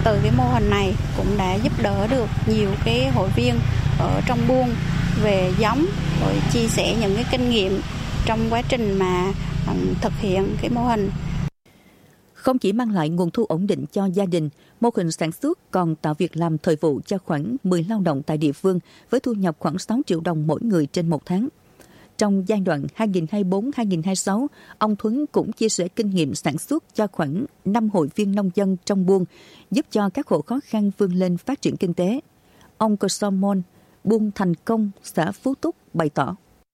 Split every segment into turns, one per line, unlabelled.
Từ cái mô hình này cũng đã giúp đỡ được nhiều cái hội viên ở trong buôn về giống, rồi chia sẻ những cái kinh nghiệm trong quá trình mà thực hiện cái mô hình.
Không chỉ mang lại nguồn thu ổn định cho gia đình, mô hình sản xuất còn tạo việc làm thời vụ cho khoảng 10 lao động tại địa phương với thu nhập khoảng 6 triệu đồng mỗi người trên một tháng. Trong giai đoạn 2024-2026, ông Thuấn cũng chia sẻ kinh nghiệm sản xuất cho khoảng 5 hội viên nông dân trong buôn, giúp cho các hộ khó khăn vươn lên phát triển kinh tế. Ông Cơ Som Mon, buôn Thành Công, xã Phú Túc bày tỏ.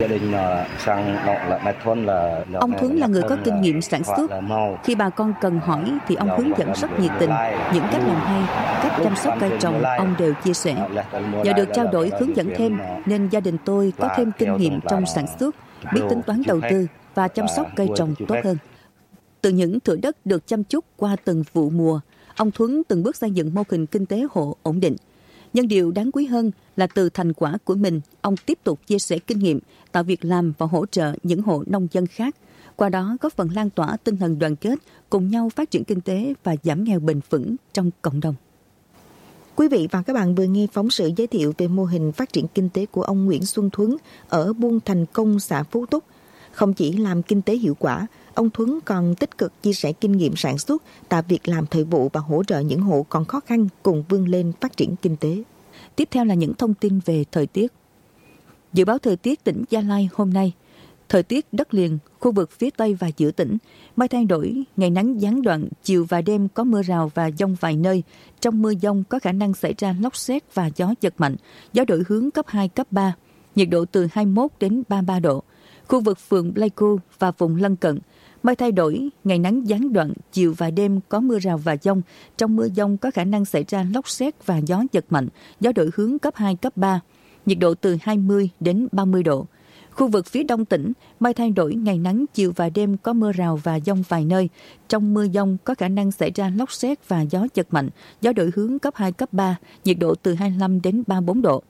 Ông Thuấn là người có kinh nghiệm sản xuất. Khi bà con cần hỏi thì ông hướng dẫn rất nhiệt tình. Những cách làm hay, cách chăm sóc cây trồng ông đều chia sẻ. Nhờ được trao đổi hướng dẫn thêm nên gia đình tôi có thêm kinh nghiệm trong sản xuất, biết tính toán đầu tư và chăm sóc cây trồng tốt hơn. Từ những thửa đất được chăm chút qua từng vụ mùa, ông Thuấn từng bước xây dựng mô hình kinh tế hộ ổn định. Nhưng điều đáng quý hơn là từ thành quả của mình, ông tiếp tục chia sẻ kinh nghiệm, tạo việc làm và hỗ trợ những hộ nông dân khác. Qua đó góp phần lan tỏa tinh thần đoàn kết, cùng nhau phát triển kinh tế và giảm nghèo bền vững trong cộng đồng.
Quý vị và các bạn vừa nghe phóng sự giới thiệu về mô hình phát triển kinh tế của ông Nguyễn Xuân Thuấn ở buôn Thành Công, xã Phú Túc. Không chỉ làm kinh tế hiệu quả, ông Thuấn còn tích cực chia sẻ kinh nghiệm sản xuất, tạo việc làm thời vụ và hỗ trợ những hộ còn khó khăn cùng vươn lên phát triển kinh tế.
Tiếp theo là những thông tin về thời tiết. Dự báo thời tiết tỉnh Gia Lai hôm nay. Thời tiết đất liền, khu vực phía Tây và giữa tỉnh, mây thay đổi, ngày nắng gián đoạn, chiều và đêm có mưa rào và dông vài nơi. Trong mưa dông có khả năng xảy ra lốc sét và gió giật mạnh, gió đổi hướng cấp 2, cấp 3, nhiệt độ từ 21 đến 33 độ. Khu vực phường Pleiku và vùng lân cận, mây thay đổi, ngày nắng gián đoạn, chiều và đêm có mưa rào và dông. Trong mưa dông có khả năng xảy ra lốc sét và gió giật mạnh, gió đổi hướng cấp 2, cấp 3, nhiệt độ từ 20 đến 30 độ. Khu vực phía đông tỉnh, mây thay đổi, ngày nắng, chiều và đêm có mưa rào và dông vài nơi. Trong mưa dông có khả năng xảy ra lốc sét và gió giật mạnh, gió đổi hướng cấp 2, cấp 3, nhiệt độ từ 25 đến 34 độ.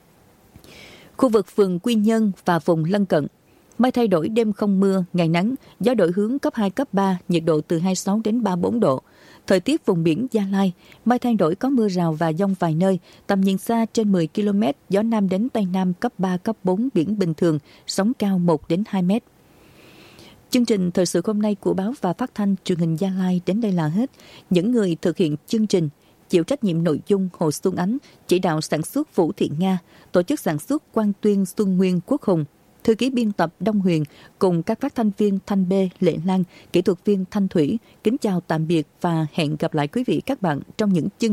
Khu vực phường Quy Nhơn và vùng lân cận, mây thay đổi, đêm không mưa, ngày nắng, gió đổi hướng cấp 2, cấp 3, nhiệt độ từ 26 đến 34 độ. Thời tiết vùng biển Gia Lai, mây thay đổi có mưa rào và dông vài nơi, tầm nhìn xa trên 10 km, gió Nam đến Tây Nam cấp 3, cấp 4, biển bình thường, sóng cao 1 đến 2 mét. Chương trình thời sự hôm nay của báo và phát thanh truyền hình Gia Lai đến đây là hết. Những người thực hiện chương trình, chịu trách nhiệm nội dung Hồ Xuân Ánh, chỉ đạo sản xuất Vũ Thị Nga, tổ chức sản xuất Quang Tuyên, Xuân Nguyên, Quốc Hùng, thư ký biên tập Đông Huyền cùng các phát thanh viên Thanh Bê, Lệ Lan, kỹ thuật viên Thanh Thủy. Kính chào tạm biệt và hẹn gặp lại quý vị các bạn trong những chương